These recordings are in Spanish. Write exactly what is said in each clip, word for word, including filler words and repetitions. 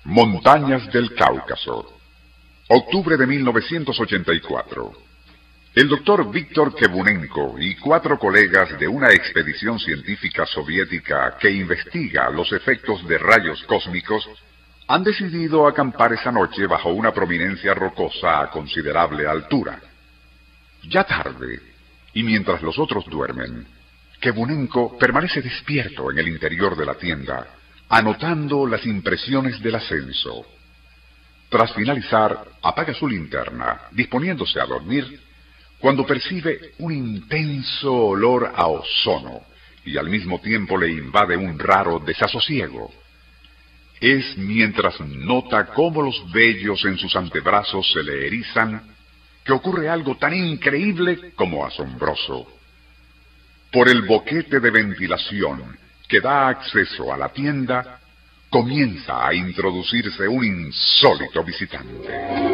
Montañas del Cáucaso. Octubre de mil novecientos ochenta y cuatro. El doctor Víctor Kebunenko y cuatro colegas de una expedición científica soviética que investiga los efectos de rayos cósmicos han decidido acampar esa noche bajo una prominencia rocosa a considerable altura. Ya tarde, y mientras los otros duermen, Kebunenko permanece despierto en el interior de la tienda, anotando las impresiones del ascenso. Tras finalizar, apaga su linterna, disponiéndose a dormir, cuando percibe un intenso olor a ozono y al mismo tiempo le invade un raro desasosiego. Es mientras nota cómo los vellos en sus antebrazos se le erizan que ocurre algo tan increíble como asombroso. Por el boquete de ventilación que da acceso a la tienda, comienza a introducirse un insólito visitante.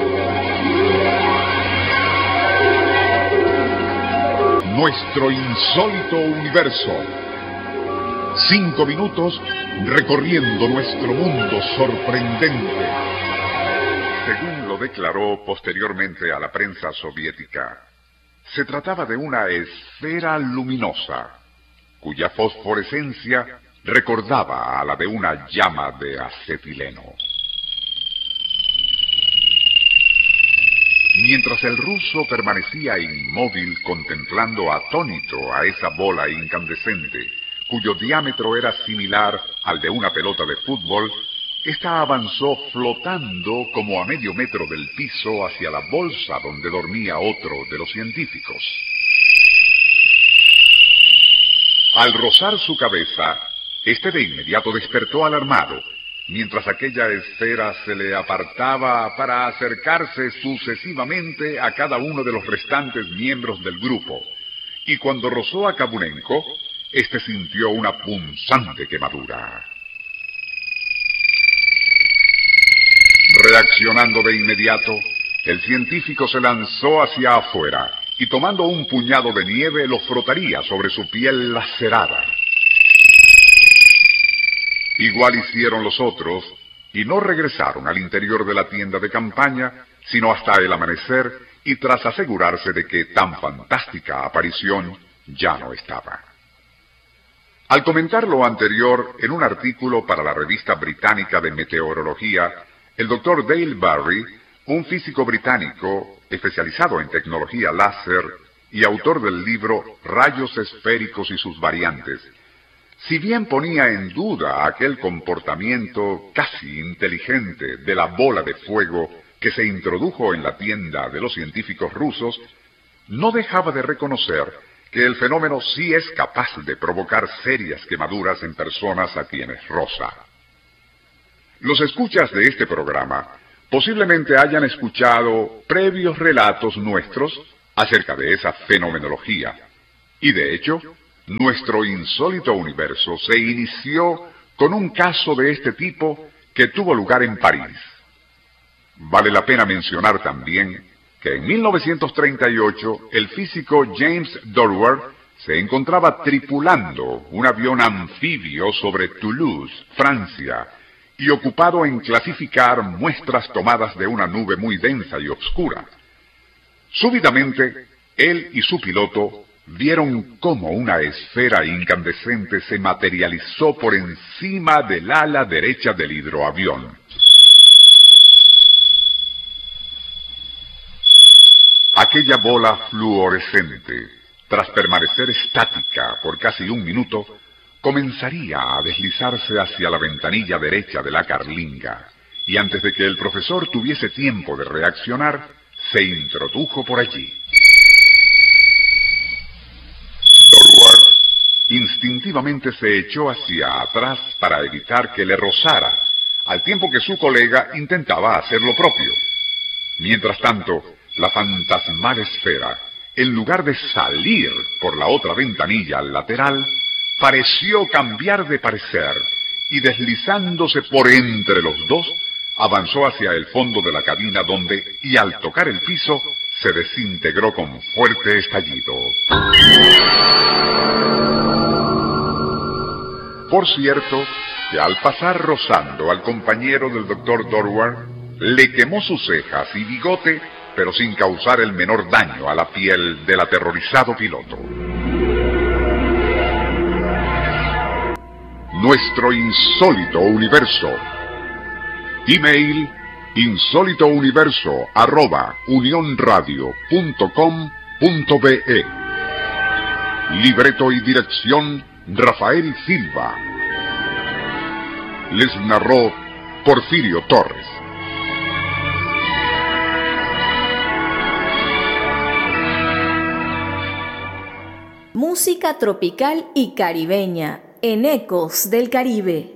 Nuestro insólito universo. Cinco minutos recorriendo nuestro mundo sorprendente. Según lo declaró posteriormente a la prensa soviética, se trataba de una esfera luminosa, cuya fosforescencia recordaba a la de una llama de acetileno. Mientras el ruso permanecía inmóvil contemplando atónito a esa bola incandescente, cuyo diámetro era similar al de una pelota de fútbol, ésta avanzó flotando como a medio metro del piso hacia la bolsa donde dormía otro de los científicos. Al rozar su cabeza, este de inmediato despertó alarmado, mientras aquella esfera se le apartaba para acercarse sucesivamente a cada uno de los restantes miembros del grupo, y cuando rozó a Kebunenko, éste sintió una punzante quemadura. Reaccionando de inmediato, el científico se lanzó hacia afuera, y tomando un puñado de nieve lo frotaría sobre su piel lacerada. Igual hicieron los otros, y no regresaron al interior de la tienda de campaña, sino hasta el amanecer, y tras asegurarse de que tan fantástica aparición ya no estaba. Al comentar lo anterior en un artículo para la revista británica de meteorología, el doctor Dale Barry, un físico británico especializado en tecnología láser y autor del libro Rayos esféricos y sus variantes, si bien ponía en duda aquel comportamiento casi inteligente de la bola de fuego que se introdujo en la tienda de los científicos rusos, no dejaba de reconocer que el fenómeno sí es capaz de provocar serias quemaduras en personas a quienes roza. Los escuchas de este programa posiblemente hayan escuchado previos relatos nuestros acerca de esa fenomenología, y de hecho, nuestro insólito universo se inició con un caso de este tipo que tuvo lugar en París. Vale la pena mencionar también que en mil novecientos treinta y ocho el físico James Dorwer se encontraba tripulando un avión anfibio sobre Toulouse, Francia, y ocupado en clasificar muestras tomadas de una nube muy densa y oscura. Súbitamente, él y su piloto vieron cómo una esfera incandescente se materializó por encima del ala derecha del hidroavión. Aquella bola fluorescente, tras permanecer estática por casi un minuto, comenzaría a deslizarse hacia la ventanilla derecha de la carlinga, y antes de que el profesor tuviese tiempo de reaccionar, se introdujo por allí. Dorwer instintivamente se echó hacia atrás para evitar que le rozara, al tiempo que su colega intentaba hacer lo propio. Mientras tanto, la fantasmal esfera, en lugar de salir por la otra ventanilla lateral, pareció cambiar de parecer, y deslizándose por entre los dos, avanzó hacia el fondo de la cabina donde, y al tocar el piso, se desintegró con fuerte estallido. Por cierto, que al pasar rozando al compañero del doctor Dorward, le quemó sus cejas y bigote, pero sin causar el menor daño a la piel del aterrorizado piloto. Nuestro insólito universo. Email insólitouniverso arroba unionradio punto com punto be. Libreto y dirección Rafael Silva. Les narró Porfirio Torres. Música tropical y caribeña en Ecos del Caribe.